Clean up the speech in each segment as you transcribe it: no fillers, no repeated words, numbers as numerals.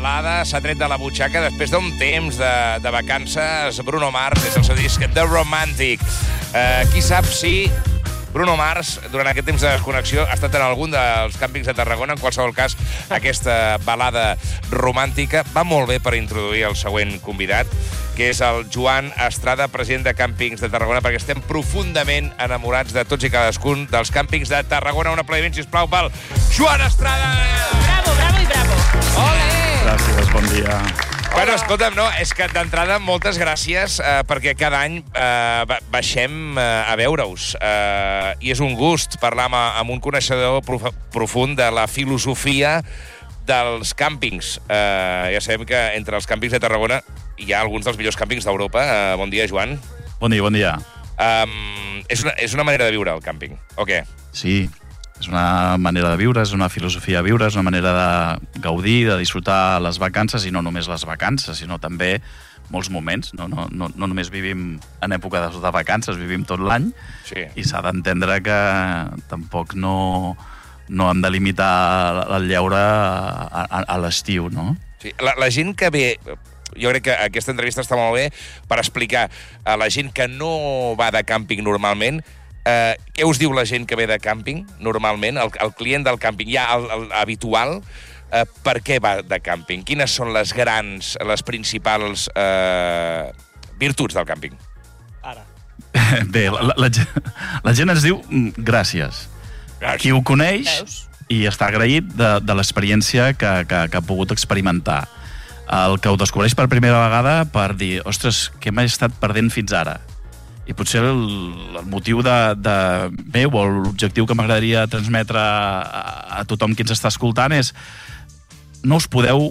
balada, s'ha tret de la butxaca després d'un temps de vacances. Bruno Mars, és el seu disc The Romantic. Qui sap si Bruno Mars, durant aquest temps de desconnexió, ha estat en algun dels càmpings de Tarragona. En qualsevol cas, aquesta balada romàntica va molt bé per introduir el següent convidat, que és el Joan Estrada, president de Càmpings de Tarragona, perquè estem profundament enamorats de tots i cadascun dels càmpings de Tarragona. Un aplaudiment, sisplau, pel Joan Estrada! Bravo, bravo i bravo. Ole! Gràcies, bon dia. Bueno, escolta'm, no, és que d'entrada moltes gràcies perquè cada any baixem a veure-us i és un gust parlar amb un coneixedor profund de la filosofia dels càmpings. Ja sabem que entre els càmpings de Tarragona hi ha alguns dels millors càmpings d'Europa. Bon dia, Joan. Bon dia, bon dia. És una manera de viure el càmping, o què? Sí, és una manera de viure, és una filosofia de viure, és una manera de gaudir, de disfrutar les vacances, i no només les vacances, sinó també molts moments. No només vivim en època de vacances, vivim tot l'any, Sí. I s'ha d'entendre que tampoc no hem de limitar el lleure a l'estiu, no? Sí. La gent que ve... Jo crec que aquesta entrevista està molt bé per explicar a la gent que no va de càmping normalment. Què us diu la gent que ve de càmping, normalment? El client del càmping, ja el habitual, per què va de càmping? Quines són les principals virtuts del càmping? Ara. Bé, la gent ens diu gràcies. Qui ho coneix i està agraït de l'experiència que ha pogut experimentar. El que ho descobreix per primera vegada per dir, ostres, què m'he estat perdent fins ara? I potser el motiu de meu o l'objectiu que m'agradaria transmetre a tothom qui ens està escoltant és no us podeu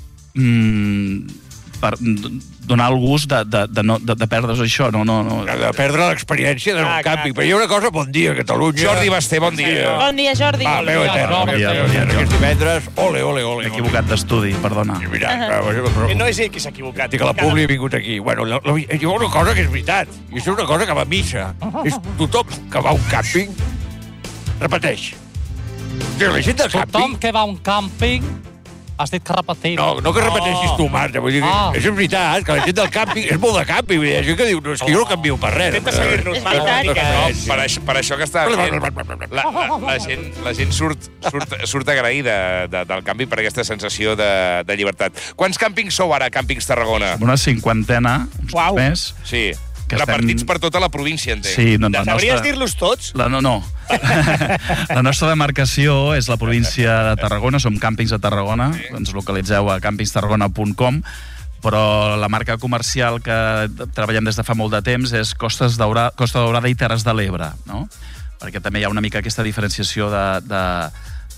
donar el gust de perdre's això. De perdre l'experiència d'un càmping. Però hi ha una cosa, bon dia, Catalunya. Jordi Basté, bon dia. Bon dia, Jordi. Va, meu etern. Aquest divendres, ole. M'he equivocat d'estudi, perdona. No és ell qui s'ha equivocat, i que la Publi ha vingut aquí. Bueno, hi ha una cosa que és veritat, i és una cosa que va a missa. És tothom que va a un càmping, repeteix. La gent del Tothom càmping... que va a un càmping has dit que repetim. No que repeteixis tu, Marta. Vull dir, és veritat, que la gent del càmping és molt de càmping. Hi ha gent que diu, no, és que jo no canvio per res. És veritat. Per això que està fent, la gent surt agraïda del càmping per aquesta sensació de llibertat. Quants càmpings sou ara, Càmpings Tarragona? Una cinquantena, uns més. Sí. Repartits per tota la província, entenc. Sí, Sabries dir-los tots? No. La nostra demarcació és la província de Tarragona, som Càmpings de Tarragona, ens localitzeu a campingstarragona.com, però la marca comercial que treballem des de fa molt de temps és Costa Daurada i Terres de l'Ebre, no? Perquè també hi ha una mica aquesta diferenciació de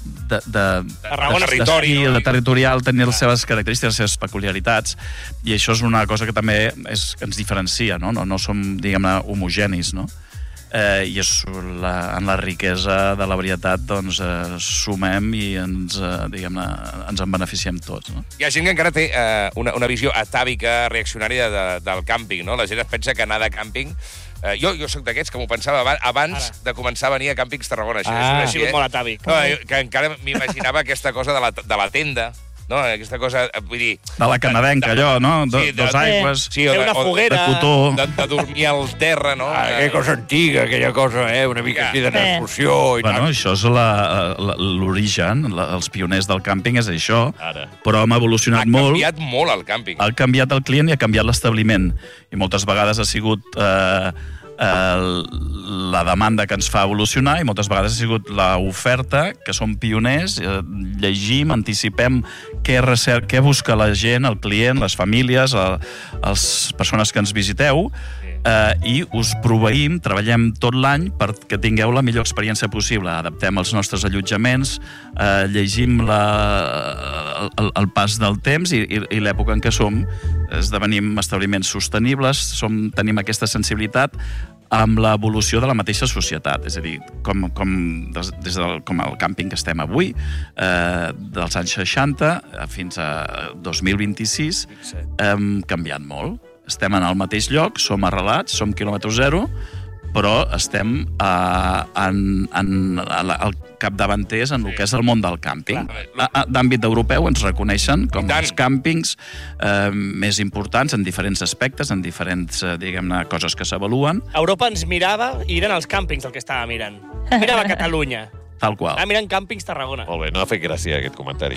territorial, tenir les seves característiques, les seves peculiaritats, i això és una cosa que també ens diferencia, no som, diguem-ne, homogenis, no? I en la riquesa de la varietat doncs sumem i ens en beneficiem tots, no? Hi ha gent que encara té una visió atàvica, reaccionària del càmping, no? La gent es pensa que anar de càmping... Jo soc d'aquests que m'ho pensava abans de començar a venir a Càmpings Tarragona. Ha sigut molt atàvic. Que encara m'imaginava aquesta cosa de la tenda, no? Aquesta cosa, vull dir... De la canadenca, allò, no? Dos aigües, una foguera, de cotó... De dormir al terra, no? Aquella cosa antiga, aquella cosa, una mica així de excursió i tal. Bueno, això és l'origen, els pioners del càmping és això, però hem evolucionat molt. Ha canviat molt el càmping. Ha canviat el client i ha canviat l'establiment. I moltes vegades ha sigut la demanda que ens fa evolucionar i moltes vegades ha sigut l'oferta, que som pioners, llegim, anticipem què busca la gent, el client, les famílies, les persones que ens visiteu, i us proveïm, treballem tot l'any perquè tingueu la millor experiència possible. Adaptem els nostres allotjaments, llegim el pas del temps i l'època en què som. Esdevenim establiments sostenibles, tenim aquesta sensibilitat amb l'evolució de la mateixa societat. És a dir, com el càmping que estem avui, dels anys 60 fins a 2026, hem canviat molt. Estem en el mateix lloc, som arrelats, som quilòmetre zero, però estem al capdavanters en el que és el món del càmping. D'àmbit europeu ens reconeixen com els càmpings més importants en diferents aspectes, en diferents, diguem-ne, coses que s'avaluen. Europa ens mirava i eren els càmpings el que estava mirant. Mirava Catalunya. Tal qual. Mirant càmpings Tarragona. Molt bé, no ha fet gràcia aquest comentari.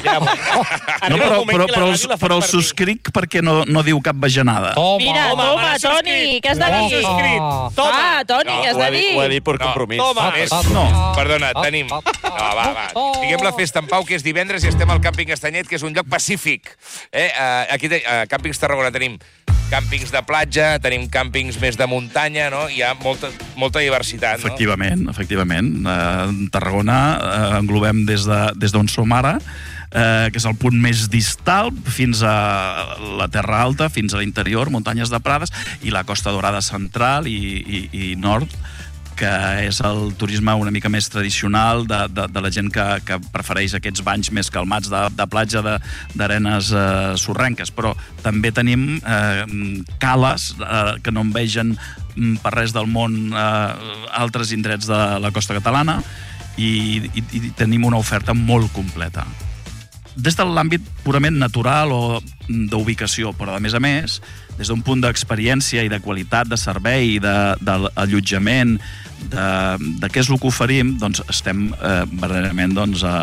Però el subscric perquè no diu cap bajanada. Mira, toma, Toni, què has de dir? Toni, què has de dir? Ho ha dit per compromís. Perdona, tenim... Va. Diguem la festa en pau, que és divendres, i estem al Càmping Estanyet, que és un lloc pacífic. Aquí a Càmpings Tarragona tenim càmpings de platja, tenim càmpings més de muntanya, no? Hi ha molta diversitat, no? Efectivament. Tarragona englobem des d'on som ara, que és el punt més distal, fins a la Terra Alta, fins a l'interior, muntanyes de Prades, i la Costa Dorada central i nord, que és el turisme una mica més tradicional de la gent que prefereix aquests banys més calmats de platja, d'arenes sorrenques. Però també tenim cales que no envegen per res del món altres indrets de la costa catalana i tenim una oferta molt completa. Des de l'àmbit purament natural o d'ubicació, però a més, des d'un punt d'experiència i de qualitat de servei, d'allotjament, de què és el que oferim, doncs estem verdaderament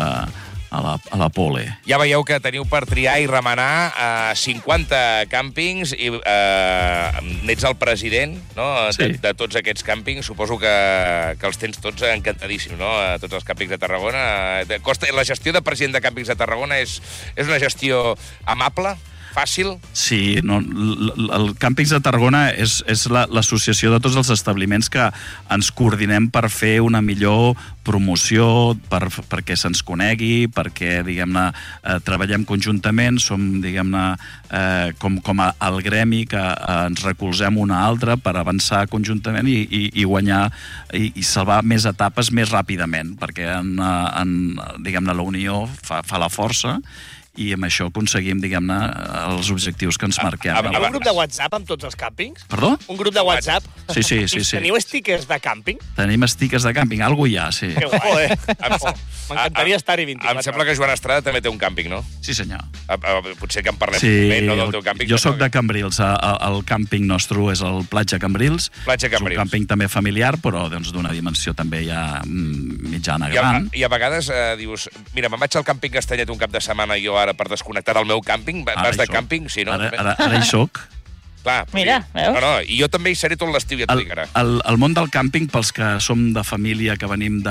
a la pole. Ja veieu que teniu per triar i remenar 50 càmpings i n'ets el president, no? Sí. De tots aquests càmpings. Suposo que els tens tots encantadíssims, no? Tots els càmpings de Tarragona. La gestió de president de càmpings de Tarragona és una gestió amable? Fàcil? Sí, el Càmpings de Tarragona és l'associació de tots els establiments que ens coordinem per fer una millor promoció, perquè se'ns conegui, perquè, diguem-ne, treballem conjuntament, som, diguem-ne, com el gremi que ens recolzem una altra per avançar conjuntament i guanyar i salvar més etapes més ràpidament, perquè, diguem-ne, la unió fa la força, i amb això aconseguim, diguem-ne, els objectius que ens marquem. Hi ha un grup de WhatsApp amb tots els càmpings? Perdó? Un grup de WhatsApp? Sí. Teniu stickers de càmping? Tenim stickers de càmping, algú hi ha, sí. Que guai. M'encantaria estar-hi 24 Em sembla que Joan Estrada també té un càmping, no? Sí, senyor. Potser que en parlem bé, no del teu càmping. Jo soc de Cambrils. El càmping nostre és el Platja Cambrils. Platja Cambrils. És un càmping també familiar, però d'una dimensió també ja mitjana, gran. I a vegades dius, mira, me'n vaig al càmping Castanyet un cap de setmana i jo ara per desconnectar del meu càmping. Vas de càmping? Sí, no? Ara hi soc. Clar, mira, veus? No, i jo també hi seré tot l'estiu, ja t'ho dic ara. El món del càmping, pels que som de família, que venim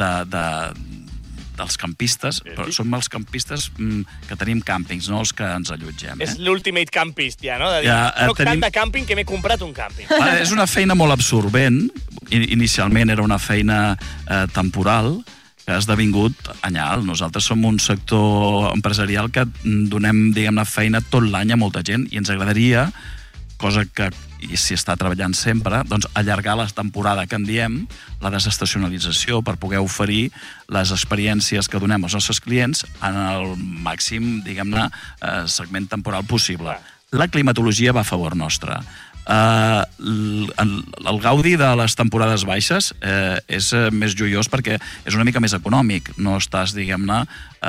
dels campistes, però som els campistes que tenim càmpings, no els que ens allotgem. És l'ultimate campist, ja, no? De dir, soc tant de càmping que m'he comprat un càmping. És una feina molt absorbent. Inicialment era una feina temporal, que ha esdevingut anyal. Nosaltres som un sector empresarial que donem, diguem-ne, feina tot l'any a molta gent i ens agradaria, cosa que s'hi està treballant sempre, doncs allargar la temporada que en diem, la desestacionalització, per poder oferir les experiències que donem als nostres clients en el màxim, diguem-ne, segment temporal possible. La climatologia va a favor nostre. El gaudi de les temporades baixes és més joiós perquè és una mica més econòmic. No estàs, diguem-ne,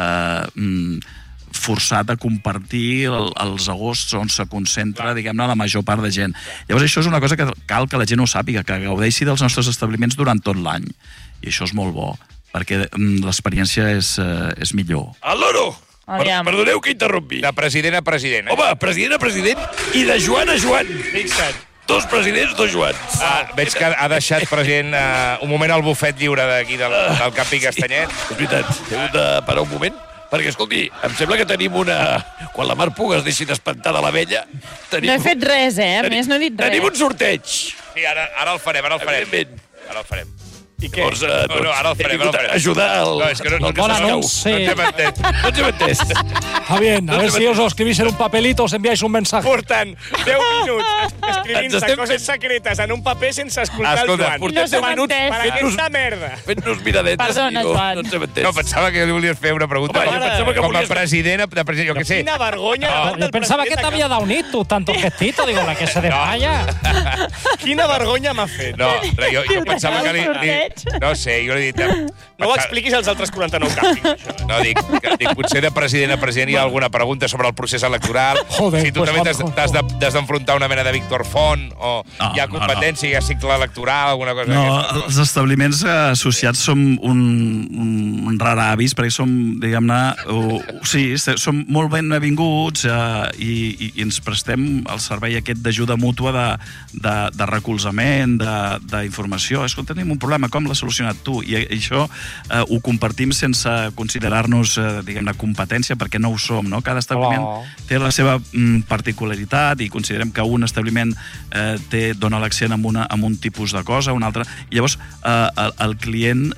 forçat a compartir els agosts on se concentra, diguem-ne, la major part de gent. Llavors, això és una cosa que cal que la gent ho sàpiga, que gaudeixi dels nostres establiments durant tot l'any. I això és molt bo, perquè l'experiència és millor. El loro! Perdoneu que interrompi. De president a president. Home, president a president i de Joan a Joan. Fixa't. Dos presidents, dos Joans. Veig que ha deixat president un moment al bufet lliure d'aquí del càmping Castanyet. És veritat, he hagut de parar un moment. Perquè, escolti, em sembla que tenim una... Quan la Mar Puga es deixi d'espantar de la vella... No he fet res, a més no he dit res. Tenim un sorteig. Sí, ara el farem, Evidentment. Ara el farem. I què? Doncs, No, ara el farem, he vingut ara el farem. a ajudar el... No, és que no Bon t'has anunci. No t'hem entès. No ens hem entès. Está bien, a ver si os lo escribís en un papelito, os enviáis un mensaje. Porten 10 minuts escrivint-se Ens estem coses secretes en un paper sense escoltar Escolta, el Joan. portem No s'ha 10 minuts entès. Per aquesta merda. fent-nos miradetes Perdona, i no Joan. ens hem entès. No, pensava que li volies fer una pregunta Home, jo pensava que com a volies- president, jo què sé. Quina vergonya. davant Yo del pensaba que te president había dado un hito, tanto gestito, digo, la que se desmaya. Quina vergonya m'ha fet. No, jo pensava que no sé, jo li he dit... No ho expliquis als altres 49 càmpings, això. No, dic, potser de president a president hi ha alguna pregunta sobre el procés electoral. Joder, si tu pues, també t'has d'enfrontar una mena de Víctor Font, o No, hi ha competència, hi ha cicle electoral, alguna cosa No, d'aquesta. els establiments associats som un rar avis, perquè som, diguem-ne, sí, som molt benvinguts i ens prestem el servei aquest d'ajuda mútua de recolzament, d'informació. Escolta, tenim un problema, com l'has solucionat tu? I això ho compartim sense considerar-nos, diguem-ne, competència, perquè no ho som, no? Cada establiment té la seva particularitat i considerem que un establiment dona l'accent en un tipus de cosa, un altre. I llavors el client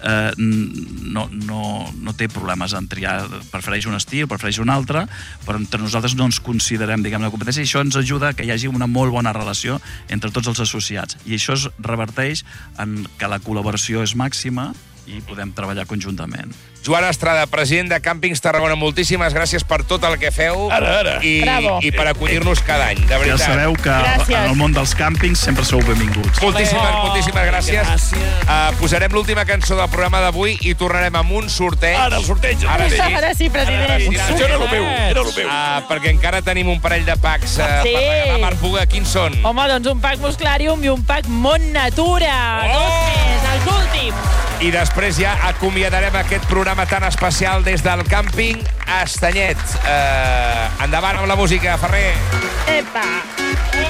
no té problemes en triar, prefereix un estil, prefereix un altre, però entre nosaltres no ens considerem, diguem-ne, competència, i això ens ajuda que hi hagi una molt bona relació entre tots els associats. I això es reverteix en que la col·laboració és màxima i podem treballar conjuntament. Joan Estrada, president de Càmpings Tarragona, moltíssimes gràcies per tot el que feu Bravo. i per acollir-nos cada any, de Ja veritat. sabeu que Gràcies. en el món dels càmpings sempre sou benvinguts. Moltíssimes gràcies. Posarem l'última cançó del programa d'avui i tornarem amb un sorteig. Ara, el sorteig. Ara sí. Ara sí, president. Això era el meu, era el meu. Perquè encara tenim un parell de packs Sí. per regalar. Marc Puga, quins són? Home, doncs un pack Musclarium i un pack Mont Natura. Dos més, els últims. I després ja acomiadarem aquest programa tan especial des del càmping Estanyet. Endavant amb la música, Ferrer. Epa.